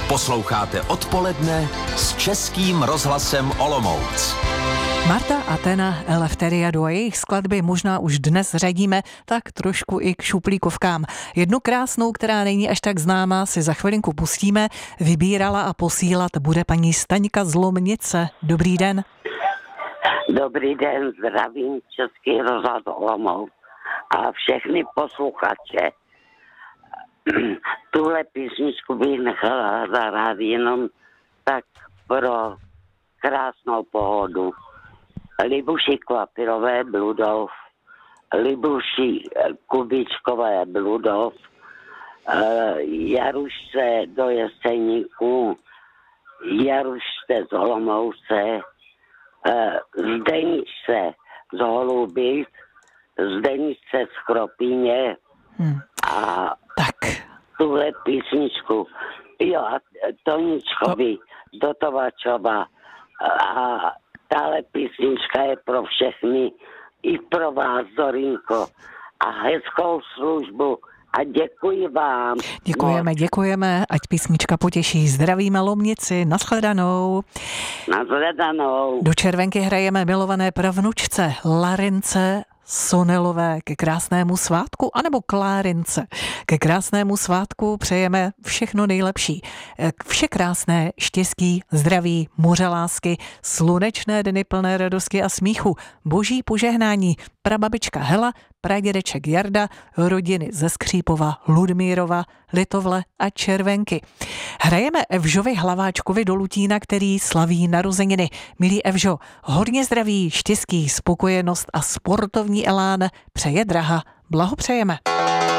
Posloucháte Odpoledne s Českým rozhlasem Olomouc. Marta Athena, Eleftheriadu a jejich skladby možná už dnes řadíme tak trošku i k šuplíkovkám. Jednu krásnou, která není až tak známá, si za chvilinku pustíme. Vybírala a posílat bude paní Staňka z Lomnice. Dobrý den. Dobrý den, zdravím Český rozhlas Olomouc a všechny posluchače. Tuhle písničku bych nechala zahrát jenom tak pro krásnou pohodu. Libuši Kvapilové Bludov, Libuši Kubičkové Bludov, Jarušce do Jeseníku, Jarušce z Olomouce, Zdeničce z Holubic, Zdeničce z Kropíně a tak. Tuhle písničku. Jo, a Toničkovi do Tovačova. A tahle písnička je pro všechny, i pro vás, Zorinko. A hezkou službu. A děkuji vám. Děkujeme, ať písnička potěší. Zdravíme Lomnici, nashledanou. Nashledanou. Do červenky hrajeme milované pravnučce Larince Sonelové ke krásnému svátku, anebo Klárince. Ke krásnému svátku přejeme všechno nejlepší. Vše krásné, štěstí, zdraví, moře lásky, slunečné dny plné radosti a smíchu, boží požehnání, prababička Hela, pradědeček Jarda, rodiny ze Skřípova, Ludmírova, Litovle a Červenky. Hrajeme Evžovi Hlaváčkovi do Lutína, který slaví narozeniny. Milý Evžo, hodně zdraví, štěstí, spokojenost a sportovní elán přeje Draha. Blahopřejeme.